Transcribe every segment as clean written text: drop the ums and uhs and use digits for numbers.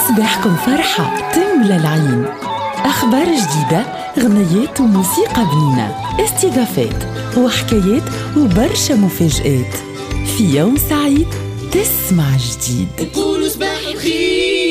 صباحكم فرحة تملى العين، أخبار جديدة، غنيات وموسيقى بنينة، استضافات وحكايات وبرشا مفاجآت. في يوم سعيد تسمع جديد. نقولوا صباح الخير،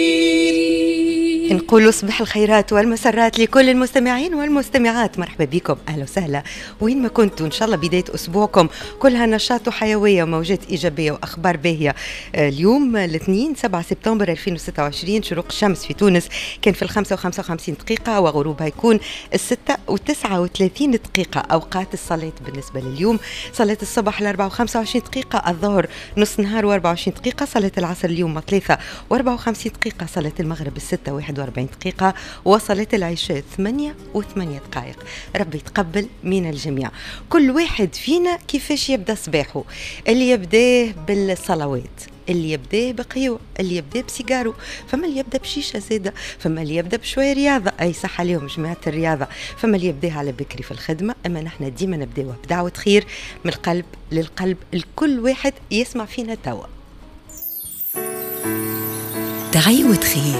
نقولوا صباح الخيرات والمسرات لكل المستمعين والمستمعات. مرحبا بكم، أهلا وسهلا وين ما كنتوا. إن شاء الله بداية أسبوعكم كلها نشاط وحيوية وموجات إيجابية وأخبار باهية. اليوم الاثنين 7 سبتمبر 2026، شروق الشمس في تونس كان في 5:55 دقيقة، وغروبها يكون 6:39 دقيقة. أوقات الصلاة بالنسبة لليوم: صلاة الصباح 4:25 دقيقة، الظهر نص نهار 24 دقيقة، صلاة العصر اليوم 3:54 دقيقة، صلاة المغرب 6:41 دقيقة، وصلاة العشاء 8:08 دقائق. ربي يتقبل من الجميع. كل واحد فينا كيفاش يبدأ صباحه، اللي يبدأ بالصلوات، اللي يبدأ بقيوة، اللي يبدأ بسيجارو، فما اللي يبدأ بشيشة زادة، فما اللي يبدأ بشوية رياضة، أي صح عليهم جماعة الرياضة، فما اللي يبدأ على بكري في الخدمة. أما نحن ديما نبدأ بدعوة خير من القلب للقلب لكل واحد يسمع فينا توا. دعوة خير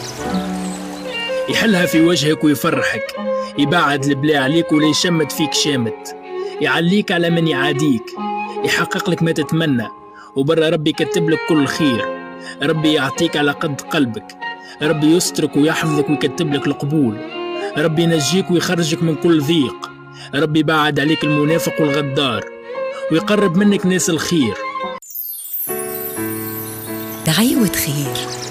يحلها في وجهك ويفرحك، يبعد البلا عليك ولا يشمت فيك شامت، يعليك على من يعاديك، يحقق لك ما تتمنى، وبرا ربي يكتب لك كل خير. ربي يعطيك على قد قلبك، ربي يسترك ويحفظك ويكتب لك القبول، ربي ينجيك ويخرجك من كل ضيق، ربي يبعد عليك المنافق والغدار ويقرب منك ناس الخير. دعوة خير.